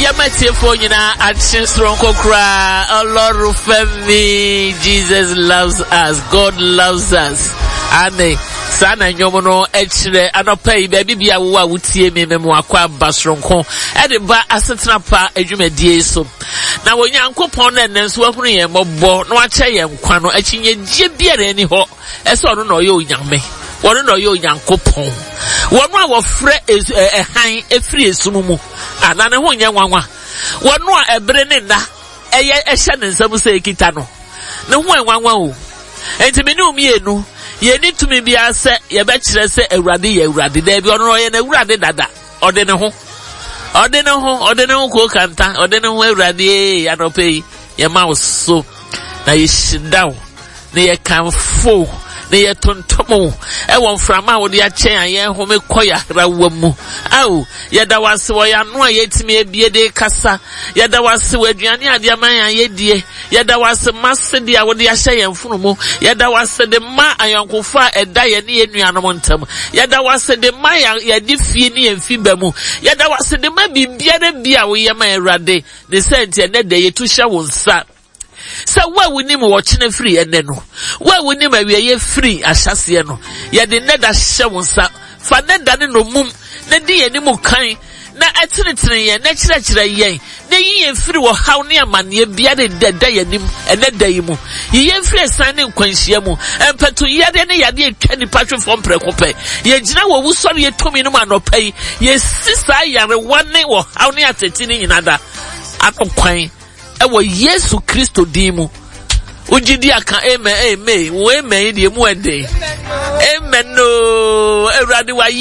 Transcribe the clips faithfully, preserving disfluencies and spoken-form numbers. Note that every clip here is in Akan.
Yamati for you now at strong cry. Oh Lord, family, Jesus loves us. God loves us. Amen. Sana nyomono echire anopai baby bia wo a wutie me memo akwa basronko e de ba asetena pa adwumadie so na wonyankopon na nenso ahunu ye mobbo na wache ye nkwa no achinye die biara ni ho ese ono no ye onyame wono no ye onyankopon wono a wofre ehan efri esumumu ana ne ho nya nwanwa wono a ebre ne na eye ehye ne nsam se ekita no ne ho nwanwa o enti me ne umienu ye need to me be a set, ye bet say a raddy, ye raddy, there be on a raddy dada, or then a home, or then a home, or then a cook and or then a way raddy, and no pay your mouse so. Now you sit down, they come full, they are tontomo, I want from out the chair, ye home a choir, rawamu. Oh, yada was why I know yet me be a day cassa, yada was where Gianni, dear man, ye dear. Yada was a master dear with the Ashay and Fumo, Yada was the ma and Uncle Fa a die near Nuanamontum, Yada was the Maya, Yadifini and Fibemu, Yada was the maybe Biada Bia, we am a rade, the sent and that day to show sat. So why we name watching a free and then why we name a we free as Shasiano, Yadi Neda show sat, for net done no mum, Nedi any more kind. Na atene ye na kyerɛkyerɛ ye na yiye mfiri wo haw ne amane bia de dada yanim ene dai mu yiye mfiri san ne nkwanhyia mu empeto yade ne yade atwa ni patwe fom prekope ye gyina wo wusɔre ye tomi no anopai ye sisa yare wane wo haw ne ateti ne nyinada akokwan e wo Yesu Kristo din mu ujidi aka amen amen wo amen die mu ende amen no Ewurade wa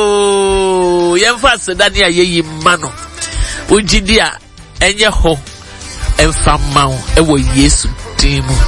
yo yemfa sedani ayeyi mano ujidi a enye ho emfa mawo e wo Yesu din mu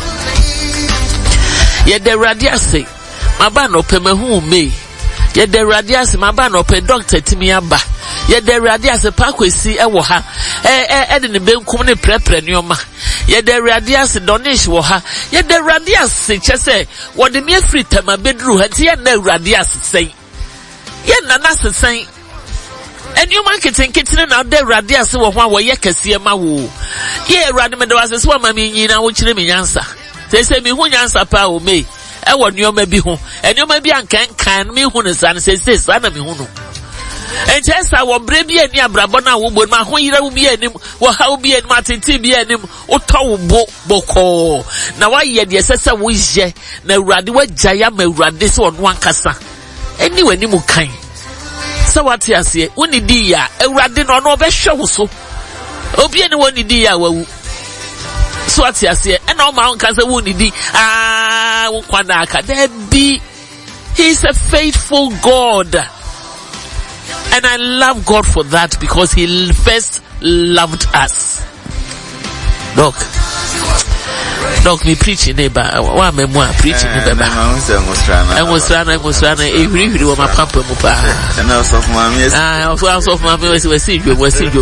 ye de Ewurade ase maba no pemahu me ye de Ewurade ase maba no pe doctor timi aba ye de Ewurade ase pakwesi e wo ha e e de ne benkum ne prepre nioma ye de Ewurade ase donation wo ha ye de Ewurade ase chese wo de me free tema bedru ha ti ye na Ewurade ase sei ye na na ase sei enu marketing kitchen na de Ewurade ase wo ho wo ye kase ma wo ye Ewurade me de ase so ma me nyina wo kire me nyansa se se me hu nyansa pa o me e wo nioma bi ho enioma bi ankan kan me hu ne san se se san na me hu no Entesa wo bre bi ani abrabo na wo bo ma ho yira wo bi anim wo ha wo bi anim atenti bi anim wo to wo bo boko na wa ye de sese wo je na Ewurade wa jaya ma Ewurade se ono ankasa eni wani mu kan se wate ase woni di ya Ewurade no no be hwe wo so obi ani woni di ya wawu so wate ase e na o ma ankasa woni di ah wo kwada aka there be he is a faithful God. And I love God for that because he first loved us. Doc. Doc, me preaching neighbor. Wa me mo preaching neighbor. I was trying, I was trying to every with my papa mo pa. And also of my yes. Ah, also of my we see you, we see you.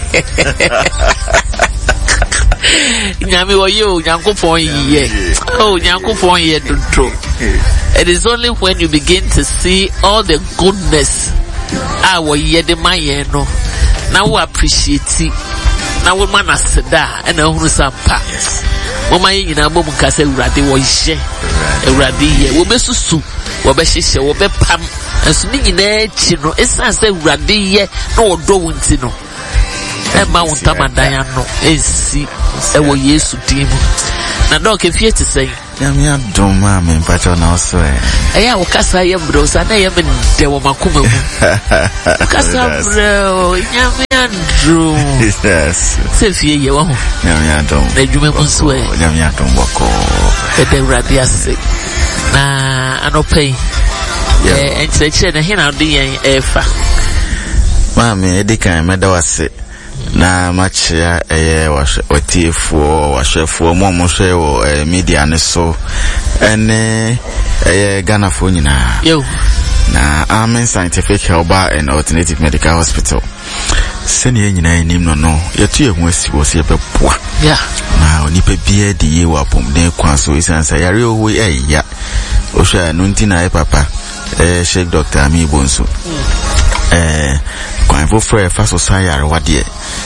Nyame wo yo, Nyankopon ye. Oh, Nyankopon ye do. It is only when you begin to see all the goodness I will ye de my no. Now we appreciate it. Now we man aseda and a who some parts. Mama in a moment case Ewurade wo ye. Ewurade ye. Wo be susu, wo be hihye, wo be pam. Enso ni nyina chi no. Esa se Ewurade ye na odo wonti no. E ma wonta madan no. Ensi e wo Yesu din mu. Na dog efie te say Nyamia doma me mpacho na oso e. Eya ukasa ye bro sa na ye me de wo makoma mu. Ukasa bro nyamia dro. Yes. Se fie ye wo ho. Nyamia dom. Na dwuma mu so e. Nyamia dom boko. E de Ewurade ase. Na anopai. Eh encheche na hina de yen efa. Mami edikan me da wase. Na machia eh watiefo wahwefo mo mo hwe wo media ne so ene eh Ghana fo nyina yo na Amen Scientific Health and Alternative Medical Hospital sene nyina enim no no yetu ehu asi wo se beboa yeah na onipa bia de ye wa pom den kwa so isansa yare owo eh ya o hwa no ntina e papa eh Sheikh Doctor Ami Bonsu eh kwa fo frɛ fa so sayare wade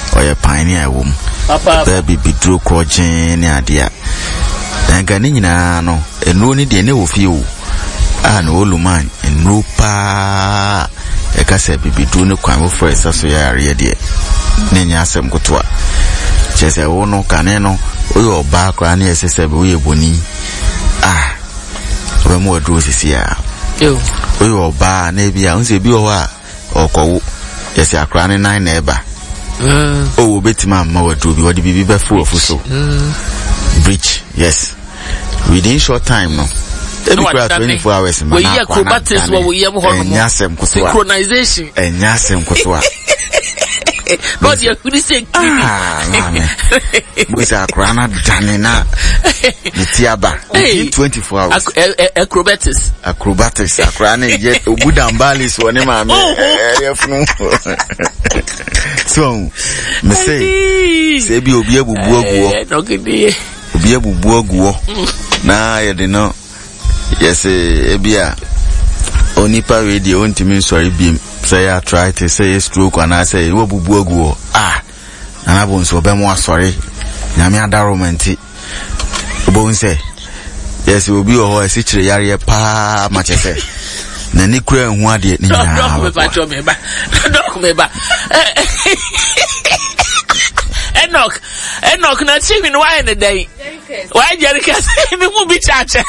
oye pioneer wom papa bibi duro krojen ne ade a enga ne nyina no enu ni de ne wo fie wo a no oluman enu pa e ka se bibi duro ne kwan wo for esa so ya are de ne nya asem kotoa chese wo no kane no oyo ba kwa ne esese be wo yeboni ah we mo duro sisi a yo oyo ba na bia unse bi wo a okowo yesi akra ne nine na eba mm oh betima ma wadu bi wadi bibi be full of so mm breach yes within short time no every twenty-four hours we hear acrobatics what we hear ho no synchronization enyasem kotoa God you could say ah man we akra na dane na nitiaba within twenty-four hours acrobatics acrobatics akra na je obudambalis woni ma me efunu so me say say bi obi abubu aguo obi abubu aguo na ye de no yes e bia onipa radio ontimi sorry bi say I try to say stroke and I say wo bubu aguo ah na bo nso be mo asori nyame adaromenti obo nse yes obi o ho asichire yare pa ma chese na ni kura hu ade ni nyina dok me ba cho me ba dok me ba Enoch Enoch na chibi no why na day why Jerica say me mu bi chache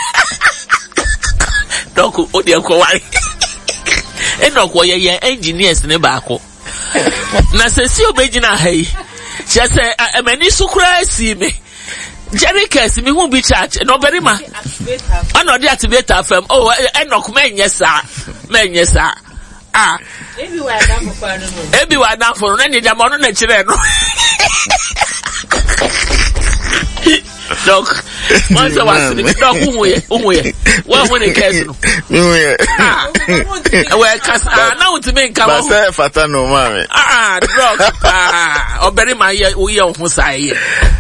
dok o de ko wari Enoch wo ye engineers ne ba ko na se si obegina hai che se amani sukura si me Jerica si me hu bi chache no berima ana odi activator fam oh Enoch menye sa menye sa ah ebi wa dan for no ebi wa dan for no ni jama no na kire no dok once I was in the dog umuye umuye what when it case no umuye ah we cast ah now to me come ba say fata no mama ah dog ah obere ma ye wo ye ho sai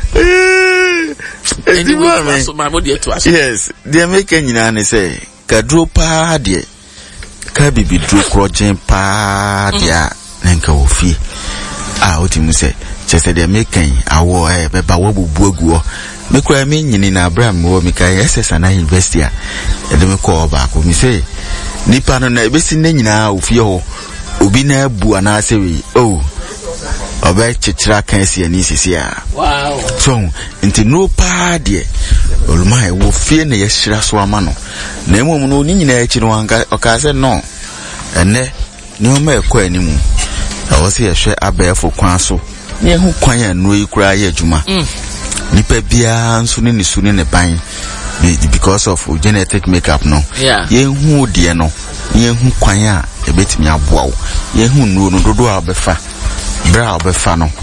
anyway so my body to us yes they make nyina ne say kadro pa de ka bibi dro krojen pa dia nka ofie ah otimu say chese de make awo eh be ba wo bubu aguo me kura me nyini na Abraham wo mi kai S S N University a e de me ko ba ko mi say nipa no na ebesi na nyina ofie ho obi na abu ana se we oh oba chichira kan si ani sisi a wow so nti no pa de oluma e wo fie na yeshira so ama no na emom no ni nyina echi no anka oka se no ene ni o ma ekọ animu e wo se yehwe abefo kwan so ne hu kwan anu yi kura ye adwuma nipa bia nso ne nisu ne ban because of genetic makeup no ye hu de no ye hu kwan a ebetimi aboa wo ye hu nu no dodo a obefa bra obefa no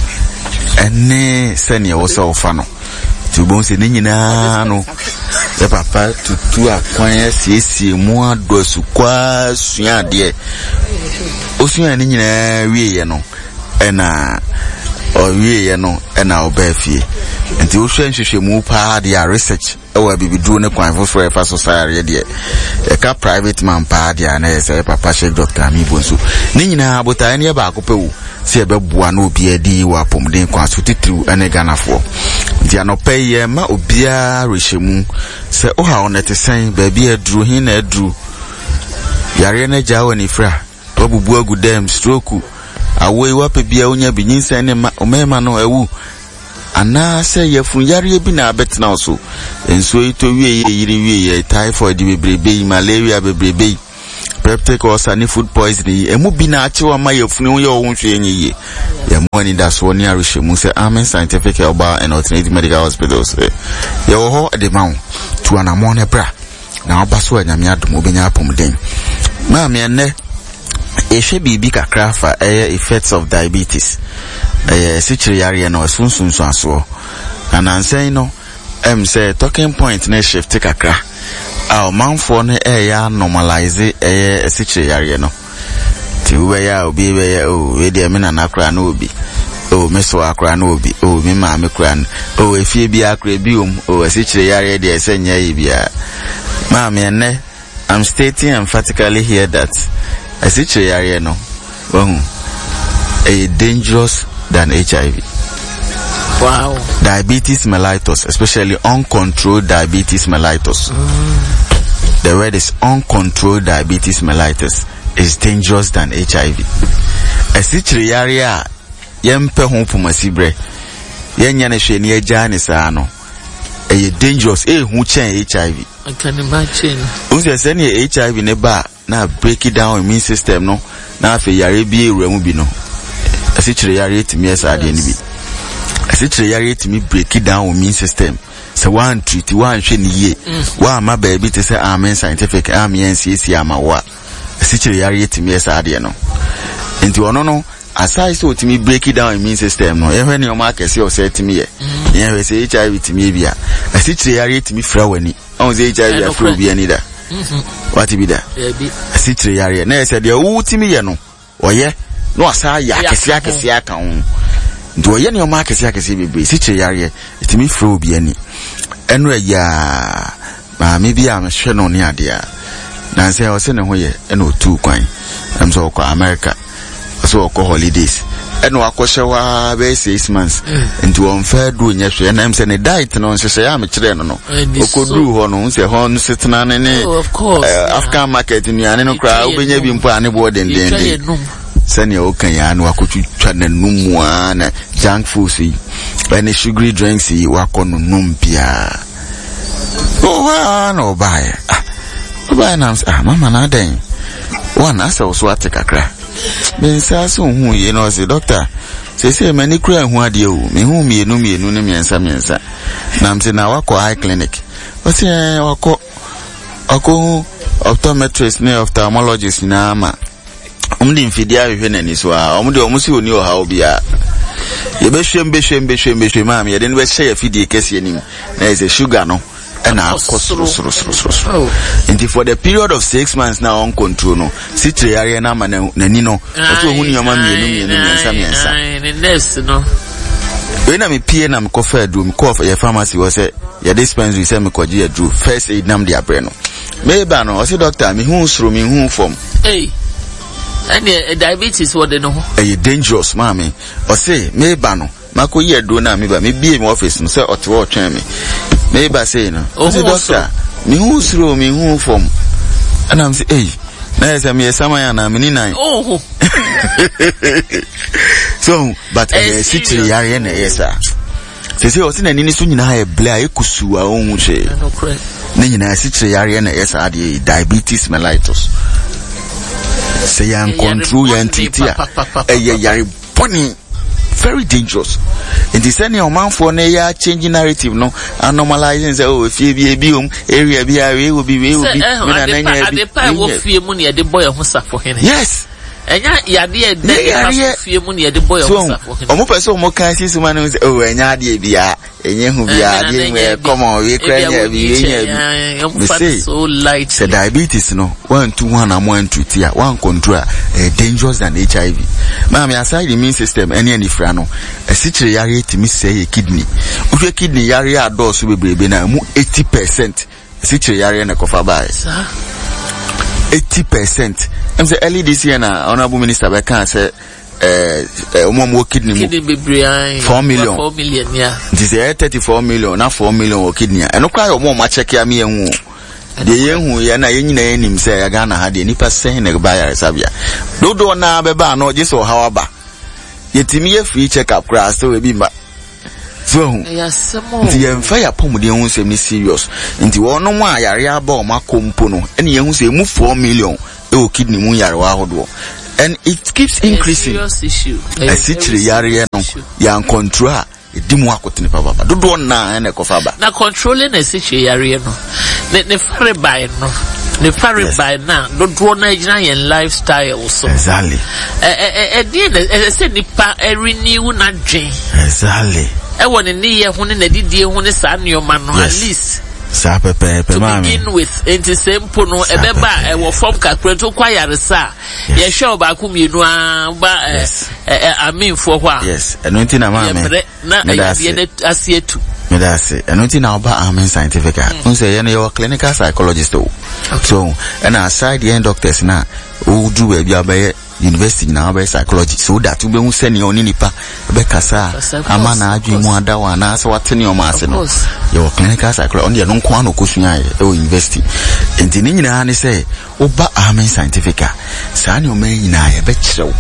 ene sene wo se ofa no ti bon se ne nyina no e papa tutu akwan asiesie mu ado asukwa sua de osua ne nyina wie ye no ena owie ye no ena obafie nti wo hwe nhwehwe mu pa de research e wa bibidu ne kwan for efa society de e ka private man pa de na e say papa Sheikh Doctor Amibo nso ne nyina abota ne ba akopewu se ebeboa na obi adi wa pomden kwan so titru ene ganafo nti anope ye ma obia rehemu se o ha onete sen ba bia aduru hin na aduru yare na jawo ni fra obubu agudem stroke awoi wape bia onya binyinsa ne ma omema no ewu ana se yefun yare bi na betna so enso ito wie ye yiri wie ye typhoid bebrebe malaria bebrebe peptic ulcer ni food poisoning emu bi na achewa ma yefun ye ohunhwe enyi ye mo ni da so ni arehemu se Amen Scientific Herbal and Alternative Medical Hospitals ye wo ho de mawo tu anamon ne bra na obaso anyame adom obenya apomden ma me ene ehwe bibi kakra fa eh effects of diabetes eh sichiri yare no sunsunsu aso anansen no em say talking point na shift kakra ah manfo no eh ya normalize eh sichiri yare no ti we ya obi we ya o we de me na nakra na obi o me so akra na obi o me ma me kra o efie bi akra bi om o sichiri yare de esenya yi bia ma me ne I'm stating emphatically here that asichiri yare no wahu a dangerous than H I V. Wow. Diabetes mellitus, especially uncontrolled diabetes mellitus. Mm. The word is uncontrolled diabetes mellitus is dangerous than H I V. A situation yempe hon pumasibre yenya ne hwe ne agya ne saa no e dangerous e hu chen H I V. I can imagine. Unse say ne H I V ne ba na break it down immune system no na afi yare bi ewura mu bi no a situation yare timi esa de ne bi a situation yare timi break it down immune system so one treat one hwe ne ye wa ma ba bi te say amen scientific amen C C ama wa a situation yare timi esa de no enti ono no aside so timi break it down immune system no ehwe ne o ma kese o say timi ye ye we say H I V timi bia a situation yare timi fra wani on say H I V afro bia ni da. What be that? A city area. Na said the ultimate ye no. Oye no asa ya kesi akesi aka ho. Nti oye ne o ma kesi akesi bebe city area itimi fro bi ani. Eno ya ma me bia me hwe no ne ade a. Na say o se ne ho ye eno tu kwan. Am so ko America. So ko holidays. Eno akoshe wa be six months. Nti won fa du nya hwe na am se ne diet no nhye ya me kire no no. Okodu ho no se ho no setena ne ne African market ni ane no kra obenya bi mpo ane bo den den den. Sani o kan ya no akotwatwa na numu ana junk foods yi. Any sugary drinks yi wakono numpia. Oh wa no buy. Buy na ah mama na den. One asa so atekakra. Ben sa so hu ye no say doctor say say many kura hu ade o me hu mienu mienu ne miensa miensa na mse na wako eye clinic o say wako wako optometrist ne ophthalmologist na ama umdi mfidia hwe na ni so a umdi omusi oni o ha obia ye be hwem be hwem be hwem be hwem am ye de no be share fidie kese anim na is a sugar no and I for the period of six months now on control no city area na na ni no so hu ni o ma mienu mienu miensa miensa no when am pie na me kofa adru me kofa your pharmacy was say your dispensary say me kwaji adru first aid nam dia bre no me ba no o say doctor me hu sro me hu form eh and diabetes what they know eh dangerous mama o say me ba no mako ye adru na me ba me bie me office no say otwo otwen me Maybe say no. Oh, doctor, me who throw me who from, and I'm say, hey, na say me samaya na me ni nine. Oh. So, but a city area na yesa. Say say o se na ni so nyina ha bla e kusu a ohun che. No correct. Na nyina city area na yesa ade diabetes mellitus. Say yan control yan titia. Eh yare boni. Very dangerous. In the same man for na changing narrative no and normalizing say oh if you be a biom area be area will be we will be na na the pa wo fie mu na de boy ho safo hene. Yes. Enya yade e de fie mu na de boy ho safo hene. Omo person mo kan sisu man say oh enya ade bia enye hu bia ade me come on we kranya bi enya bi. So light. The diabetes no one to one and one to tia one control uh, dangerous than H I V. Mama aside the immune system any any fra no a sitre yare timi say kidney. Ufe kidney yare adults bebrebe na mu eighty percent sitre yare na kofa bai. eighty percent. I'm say early this year na honorable minister be kan say eh umom wo kidney mu kidney bebrebe four million four million yeah. This is thirty-four million na four million wo kidney. Eno kwa umom ma check ya me enhu. De yehu ya na yenyina enim say ya Ghana ha de nipa sen na ba ya sabia dodo na be ba no je so hawaba yetimi ye free check up class so we bi ma so nti ye mfa ya pomde hu sem ni serious nti wo no wa yare aba o makompo no ene ye hu say mu four million e o kidney mu yare wa hodo and it keeps increasing a serious issue a city yare no ya control dimu akotene pa baba dodo na ene kofa ba na controlling a city yare no ne ne fare by no ne fare by na dodo na gina yen lifestyle so exactly eh eh eh eh say nipa renew na dwen exactly e woni ne ye ho ne na didie ho ne sa neoma no at least sa pepe pepe mama to begin with enti sempo no e be ba e wo form kakra to kwa yare sa ye hwe oba ku mienu a ba eh aminfo ho a yes eno nti na mama na ye ne asietu me da say eno nti na oba amen scientific a say ye no clinical psychologist o so and aside the doctors na o do we bia be university na be psychology so that we be send you nipa be kasa ama na adwen mu ada wa na se watene o ma ase no your clinical psychology on the no kwa no kosua e o university enti ni nyina ne se oba amen scientific sa ne o me nyina ye be kirew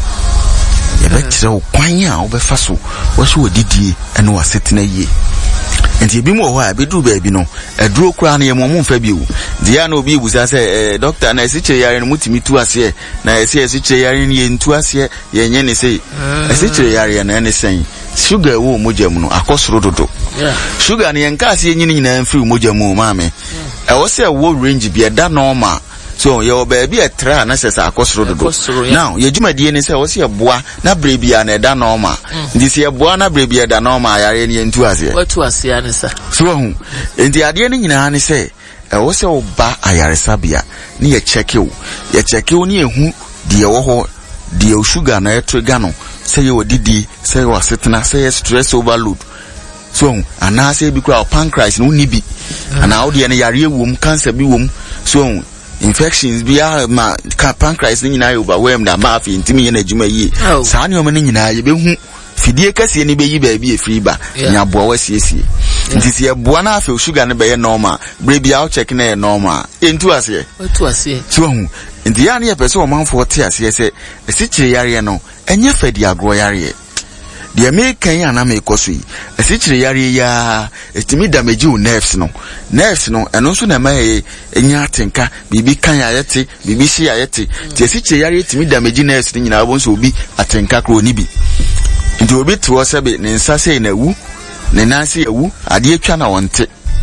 ye be kirew kwan a o be fa so wo so odidie ene wa setena yie enti bi mo ho a be du ba bi no eduro kura na ye mo mo fa bi wu dia na obi ebusa se eh, doctor na esiche yare no mutimi tu ase na esi esiche yare ni ye ntu ase ye nye ne se esiche yare na ne sen sugar wo moja mu no akosoro dodo sugar na ye nka ase nyini nyina mfiri moja mu maame e wo se wo range bi e da normal so ye obabi e tra na se akosoro dodo now ye dwumadie ne se wo se boa na brebia na e da normal ndi se boa na brebia da normal yare ni ntu ase watu ase ane sa so hu ndi ade ne nyina ne se e wo se oba ayaresabia ni ye check you ye check you ni ehu de wo ho de sugar na e trigger no say you didi say you setna say stress overload so ana say bi kura pancreas no ni bi ana wo de ne yare ewum cancer bi wom so infections bi ma pancreas ni nyina overwhelmed da ma afi ntimi ye na adwuma yi saa ne o me ni nyina ye behu fidie kase ni beyi ba bi efiri ba nya boa wasiesie nti se boa na afi sugar ne be ye normal bre bia o check na ye normal entu ase entu ase so hu nti ya ne ye pese o manfo te ase se esi kire yare no enye fadi agro yare de me kan ya na me koso yi esi kire yare ya etimi damage o nerves no nerves no eno so na ma ye enya atenka bibi kan ya yete bibi shi ya yete ti esi kire yare etimi damage nerves ni nyina bo so obi atenka kro ni bi nti obi to sebe ne nsa sei na wu ne nansi ewu ade atwa na wonte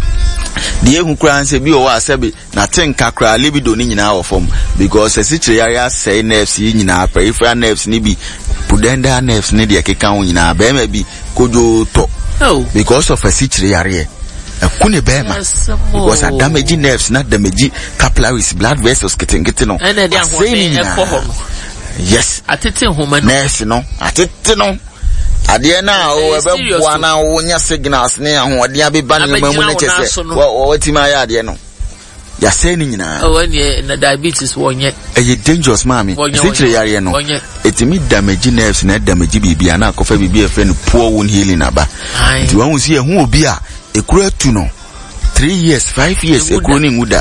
de ehu kura nse bi o wa sebe na tenka kura libido ni nyina ofom because esichire area say nerves yi nyina peripheral nerves ni bi pudendal nerves ni de keka ho nyina ba ma bi kojo to because of esichire area ekune be ma because a damage nerves na damage capillaries blood vessels ketengete no ene de ahwo ne efo yes atete homa no nerves no atete no ade na o ebe bua na wo nya signals ne ahode abeba ne mamu na chese wo watima ya ade no ya say ni nyina o ene na diabetes wo nye e dangerous mami sichire yare no etimi damage nerves na damage bibia na akofa bibia friend poor wound healing aba nti wan si ehu obi a ekura tu no three years five years ekura ni nguda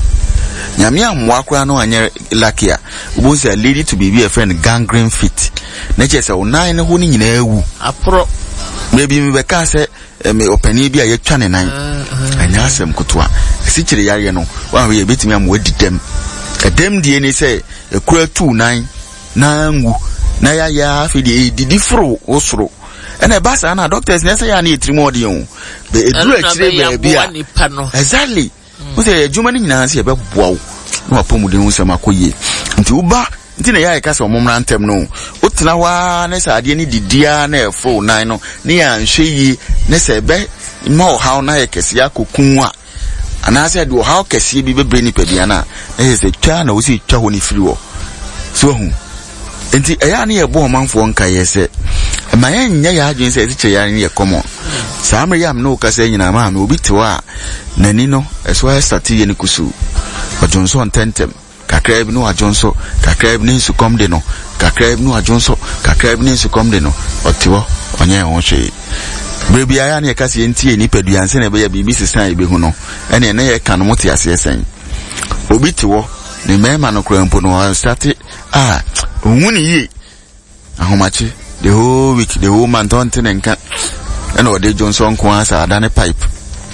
nyame amwa akura no anye lakia ubonsi a lady to be a friend gangrene fit na chese o nine ho ni nyina ewu apro maybe me beka se me opani bi a ye twa ne nan anya asem kutoa esichire yare no wa we betimi am wadidem edem die ni se ekura two nine na ngu na ya ya afi di didi fro osoro ena basa na doctors na say ya na etrimo de o be edu akire be bia exactly o se ejuma ni nyina se be boa wo na apomuden wo se makoye nti uba nti na ya ka se omomra ntem no o tena wa na sa ade ni didia na efo nine no ne ya nhwe yi ne se be ma o haw na ya kese akokun a ana se do haw kese bi bebre ni pabia na na se twa na wo si twa ho ni firi wo so hu nti eya na ye bo manfo nka ye se ma ya nya ya adwen se se ya ni ye komo samre yam no ka se nyina ma me obi tewa nani no eso ya start ye ni kusu ojonso ontentem kakra bi no ajonso kakra bi ni sukom de no kakra bi no ajonso kakra bi ni sukom de no otiwo onye ho hwe brebi aya na ye ka se ntie ni paduanse na be ya bibi sisan ebe hu no ene ene ye kan mo te ase esen obi tewo ni mema no krampo no start ah ohuni yi ahomachi the whole week the whole month on tenenka ene ode Johnson ko asa adane pipe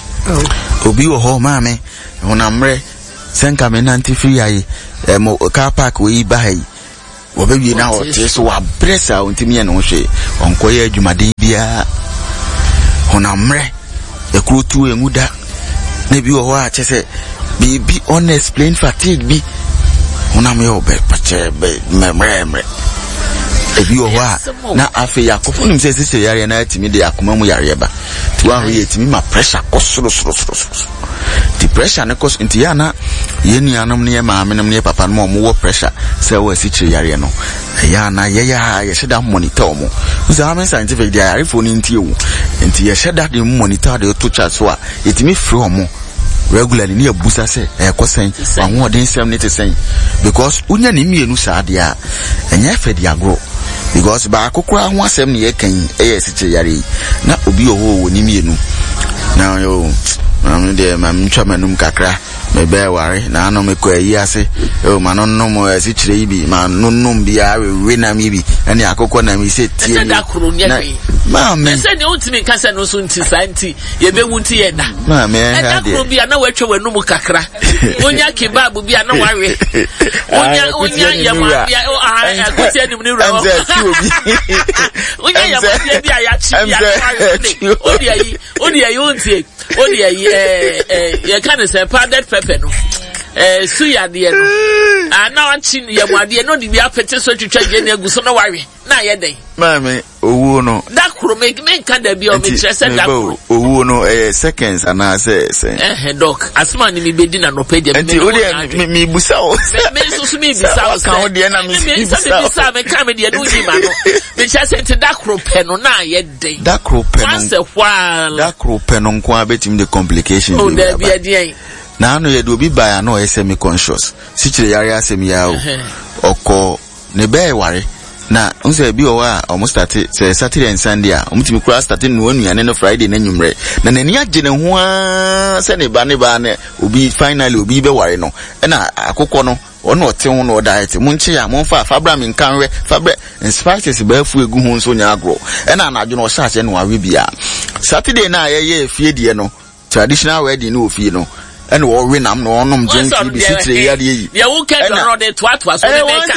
oh obi wo ho maame honamre senka me nanti free ayi em car park we bai wo be wi na o te so wa bresa ontimi ye no hwe onkoye adwumade bia honamre e krutu enguda na bi wo ho a chese bibi unexplained fatigue bi honamye obe pache be memre ebi wo ha na afi yakofo nim se se yare na atimi de akoma mu yare ba ti wa ho yetimi ma pressure kosoro soro soro soro the pressure ne kos nti ya na ye nuanom ne ma amenom ne papa no mo wo pressure se wo asichire yare no ya na ye ya ye sheda monitor mo so amen scientific dia yare fo ni nti ewu nti ye sheda de monitor de to chat so a yetimi free mo regularly ni abusa se e kosen wanwo den sem ne te sen because unya ni mienu saade a enya fe di agro because ba akokora ho asem ne ye kan e ye siche yare na obi oho wo ni mienu na yo am de mam twa manum kakra me be ware na no me ko ayi ase o ma no no mo asi kire yi bi ma no no bia we na mi bi ene akokọ na mi se tie na ma me se ne untimi kasa no so nti santi ye be wunti ye da ma me ha de e bia na watwe wanum kakra onya kebab bia na ware onya onya ya ma bia o ah akosi anim ni wura onya ya ma bia bia ya chi bia na ware odi ayi odi ayi unti odi ayi eh eh ye kan se powdered pepper no eh suya de no ana wanchi ye muade no de bia pete so twitwa je na aguso no ware na ye den mama owu no dakro me me kan da bia o me trese dakro owu no eh seconds ana se se eh doc asma ni me bedi na no pedia me me me busa o me so so me busa o kan o de na me busa me kan me de no ji ma no me trese enti dakro pe no na ye den dakro pe no once while dakro pe no nko abetim the complications o de bia de na no ye do bi ba na o semi conscious si kire yare asemi ya o oko ne be ware na unse bi o wa almost start say Saturday and Sunday a umtimi kura start no anuane no Friday na nwumre na nani agye ne ho a se ne ba ne ba ne obi finally obi be ware no na akokọ no ono ote ho no diet munche ya monfa fabra min kanwe fabre spices ba fu egu ho nso nya agro na na adwo no sha che no awe bia Saturday na ye ye fie die no traditional wedding no ofie no and we win am no onum drink bi sitire ya de yi ya wo ke do de to ato aso de make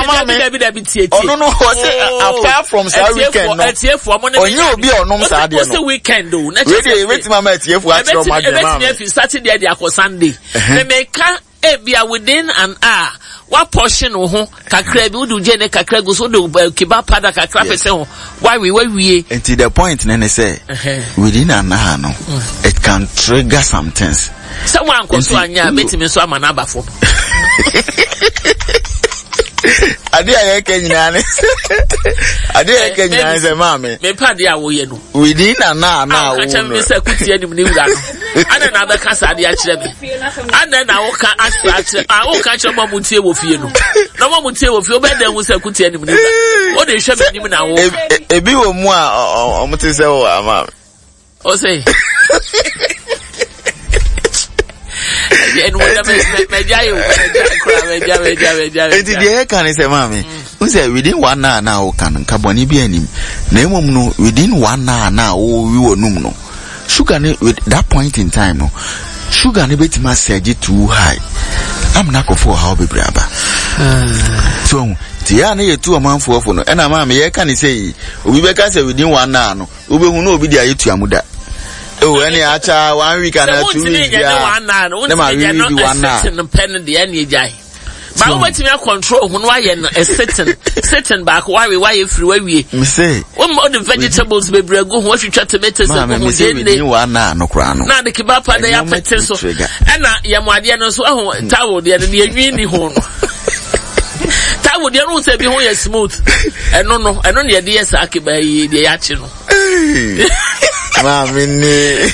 oh no no apart from that weekend no onye obi onum sa de no so weekend o na we wait mama etiefu atro madema me be Saturday de akọ Sunday me make e bia within an hour what portion ho kakra bi udu je ne kakra go so do kiba pada kakra pese ho why we why we until the point na say within an hour no it can trigger some things. Someone could so anya betimi so amana abafo ade aye kenyina ne ade aye kenyina se mama me pade a wo ye no within an hour na wo no acha me se kuti anim ne wura no ana na be kasa ade a kire me ana na wo ka asa a wo ka kire mo mutie wo fie no na mo mutie wo fie o be da hu se kuti anim ne wura o de hwe me nim na wo ebi wo mu a o mute se wo ama o say and what me jayo me jayo me jayo enti de kan say mama we say within one hour na o kan carbon bi anim na emom no within one hour na o wi wonum no sugar ne with that point in time no sugar ne betima surge too high am na kofo how be braba so ti ya na ye tu amanfo ofo no e na mama ye kan say obi be ka say within one hour no obi hu no obi dia yetu amuda oh any acha one week and two weeks yeah na ma really be one na sitting pen the any jai ba o betimi control hu no aye no a sitting sitting back why we why free why we me say when all the vegetables be brego hu hwetwa tomatoes and hu dey dey one na no kra no na de kibapa dey apete so e na ye mo ade no so ahu tawo de de enwi ni hu no tawo de no se bi hu ye smooth eno no eno ne de yes akiba yi de ya chi no Mami ni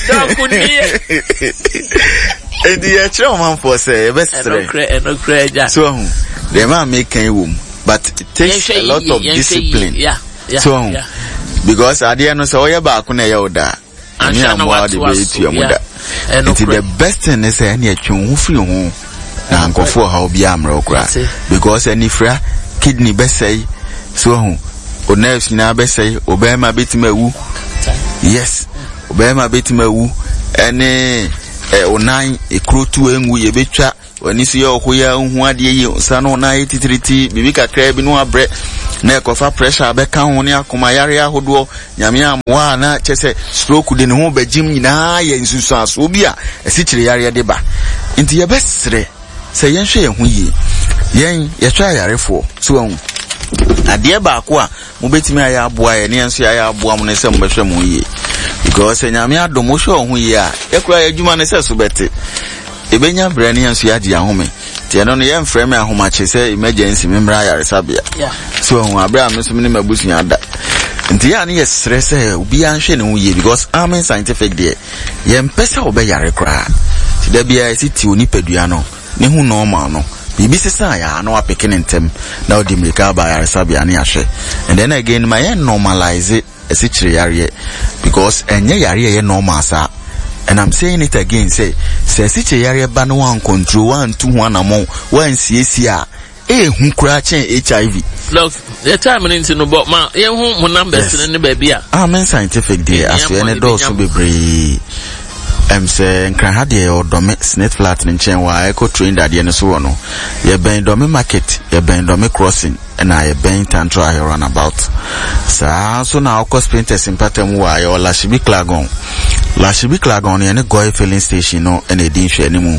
edi e tro man for say e be stre eno kra ja so the man make kan wom but it takes a lot of discipline yeah yeah so because ade no say oya ba ko na ye oda ani amwa de be tu amuda it the best thing is say na etwe hu free hu na nkofo ha obi amra okra because any fra kidney be say so hu o nerves na be say obema betima wu yes obema betima wu ene e onan ekrotu enwu ye betwa wani so ye okoya hu ade ye sano na ititriti bibi kakra bi no abre na ekofa pressure abeka ho ne akoma yare ahodo nyame amwa na chese stroke de ne ho bagim nyina ye nsusu aso bi a esikire yare de ba nti ye besre se yen hwe ye hu yi yen ye twa yarefo so hu ade ba ko a mo betimi aya aboa ye ne enso aya aboa mo ne se mo behwe mo yi because nyame adomo hwe hu yi a ekura ye adwuma ne se so bete ebenya brane enso ya di ahome tie no no ye mfrɛ me ahoma che se emergency memra yare sabia so hu abra me so me mabusu ya da nti ya ne ye stress e obi anhwe ne hu yi because amen scientific there ye mpesa obe yare kra there be a city unipeduano, Nihu normal no. Bibi sisa ya no apekene ntem na odi mrika ba yaresabi ani ahwe. And then again my normalize it esichire yare because enye yare ye normal sa. And I'm saying it again, say say esichire yare ba no one control one two one among one C C A eh hu kura chen H I V. Look, the time into no but ma ye hu mo numbers in the baby a. Ah men scientific day as we any do so bebre. Em say nkran ha de odome snake flat ne nchen wa eco train da de no so no ye ben dome market ye ben dome crossing na ye ben tantra here run about sa so na okos painters in patem wa ye la shibi klagon la shibi klagon ye ne go filling station no e na din hwe animu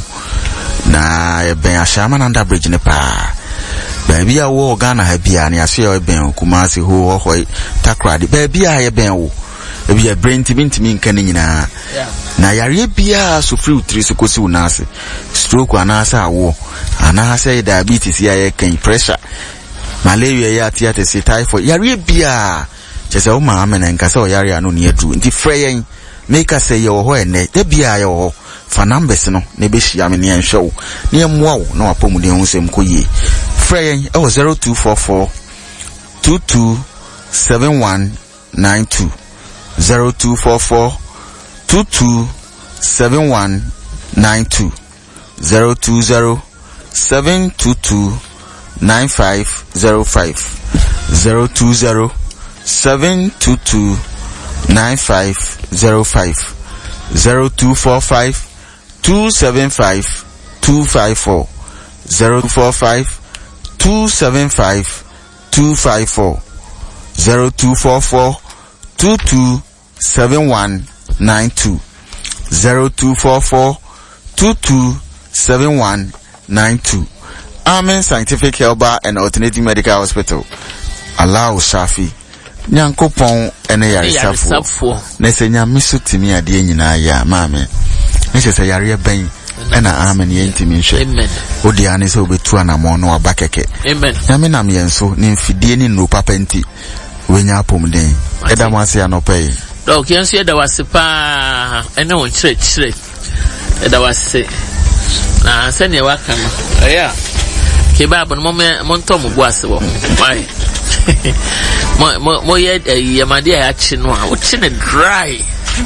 na ye ben ashama na under bridge ne pa baby a wo Ghana ha bia ne ase ye ben Kumasi ho ho takra de baby a ye ben wo ebi ye brain timi ntimi nka ne nyina na yare bia so free utri kosi unase stroke anasa awo anasa diabetes ya ye kan pressure malaria ya tiate se typhoid yare bia chese o ma amena nka se o yare anu ne adu nti freyen make us say yo ho ene de bia yo ho fa numbers no ne be hia me ne enhwe wo ne emmoa wo na wapomude hu sem koye freyen e wo zero two four four two two seven one nine two zero two four four two two seven one nine two zero two zero seven two two nine five zero five zero two zero seven two two nine five zero five zero two four five two seven five two five four zero four five two seven five two five four zero two four four two two seven one nine two zero two four four two two seven one nine two. Amen Scientific Health and Alternative Medical Hospital. Allow Shafi Nyankopon ene yare safo na se nyame so timi ade nyina ya maame ne se yare ben ena amen ye ntimi nhwe amen odi ane se obetu anamo no abakeke amen nyame nam yenso ne mfidie ni no papa nti wenya apomden eda mwase anopai donc yenso eda wase pa ene won chire chire eda wase na se ne waka no yeah ke baba no mo nto mo buase wo why mo mo mo ye yamade ya chi no a wo chi ne dry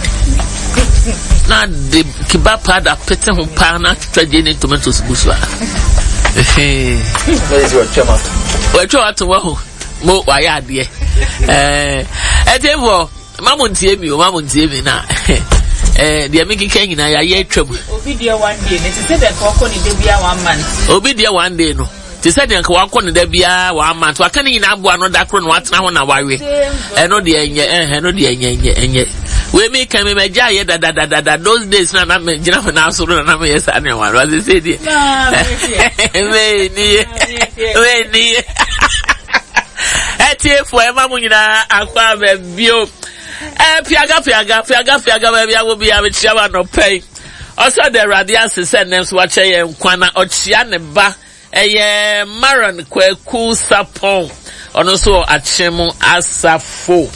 na de kebab pada pete ho pa na twaje ne tomatoes busua eh where is your chama we twa to wo mo wa ya de eh e dey wo mamu ntie mi o mamu ntie mi na eh de mi kike nyina ya ye twam obi dey one day ne say the kokko ni dey bia one month obi dey one day no ti said yanka wakọ ne da bia wa amanto aka ne nyina abo ano da kro no atena ho na wawe eno de enye eh eno de enye enye enye we me kan me meja ye da da da da those days na na me gina na so na na me yes ane wa was say di we ni we ni etie fo e ma mu nyina akwa be bio eh piaga piaga piaga piaga be bia wo bia be chia wa no pay also the radiance said names wa che ye nkwana ochia ne ba eye maran kweku sapon ono so achemu asafo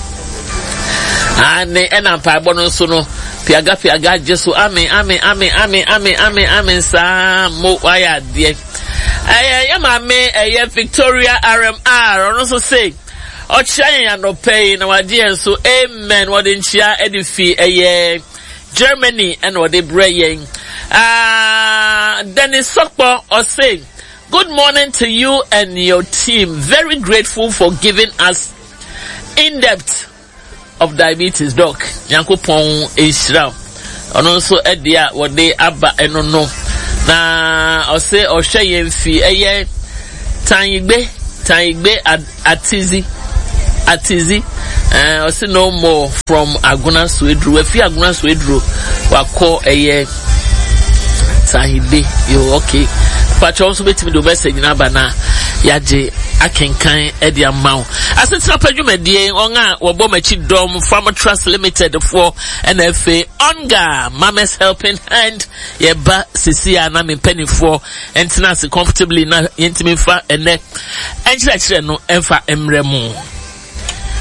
ane ena pa bono so no piaga piaga jesu amen amen amen amen amen amen amen sa mo waya de eye ya mame eye Victoria R M R ono so say ochia ya no pay na wade enso amen wade nchia edifi eye Germany and what they bring. Uh, Dennis Sokpo or say, good morning to you and your team. Very grateful for giving us in-depth of diabetes, doc. Yanko pon Israel. And also Edia what they abba and no. Na or say or share yemfi eye tanyigbe tanyigbe atizi atizi. Uh, also no more from Aguna Swedru. If you Aguna Swedru, we call a Sahibi. You okay? But also bet me do best in Abana. Yaje akenkan edi amount. As it's not pejume die onga wabomechi dom Farmer Trust Limited for N F A onga Mama's helping hand yeba sisi ana me penny for entina comfortably na yentimi fa ene enchire chire no emfa emremu.